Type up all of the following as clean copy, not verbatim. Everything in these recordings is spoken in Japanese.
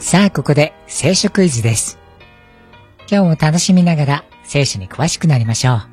さあここで聖書クイズです。今日も楽しみながら聖書に詳しくなりましょう。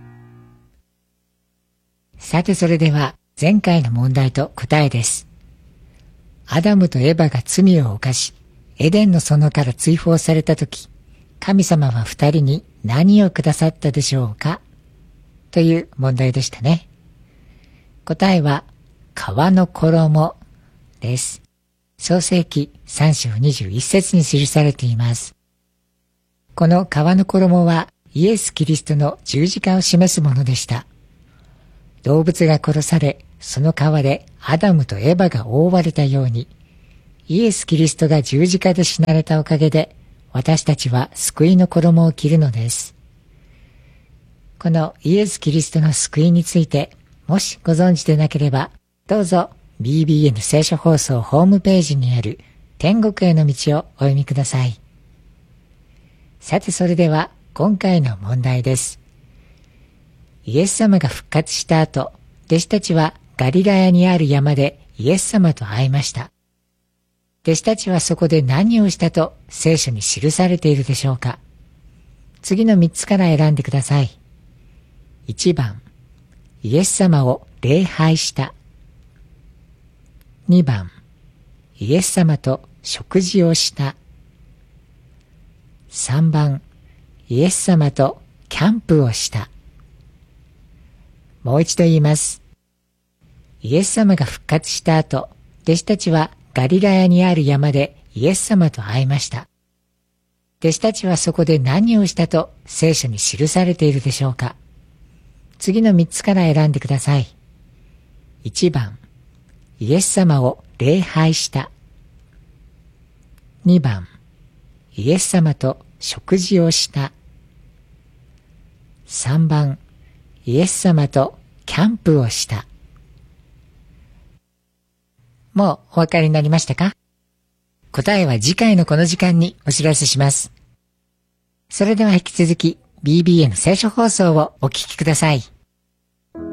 さてそれでは前回の問題と答えです。アダムとエバが罪を犯し、エデンの園から追放されたとき、神様は二人に何をくださったでしょうかという問題でしたね。答えは皮の衣です。創世記3章21節に記されています。この皮の衣はイエス・キリストの十字架を示すものでした。動物が殺され、その皮でアダムとエバが覆われたように、イエス・キリストが十字架で死なれたおかげで、私たちは救いの衣を着るのです。このイエス・キリストの救いについて、もしご存知でなければ、どうぞ BBN 聖書放送ホームページにある天国への道をお読みください。さてそれでは今回の問題です。イエス様が復活した後、弟子たちはガリラヤにある山でイエス様と会いました。弟子たちはそこで何をしたと聖書に記されているでしょうか。次の3つから選んでください。1番、イエス様を礼拝した。2番、イエス様と食事をした。3番、イエス様とキャンプをした。もう一度言います。イエス様が復活した後、弟子たちはガリラヤにある山でイエス様と会いました。弟子たちはそこで何をしたと聖書に記されているでしょうか。次の3つから選んでください。1番、イエス様を礼拝した。2番、イエス様と食事をした。3番、イエス様とキャンプをした。もうお分かりになりましたか？答えは次回のこの時間にお知らせします。それでは引き続き BBN 聖書放送をお聞きください。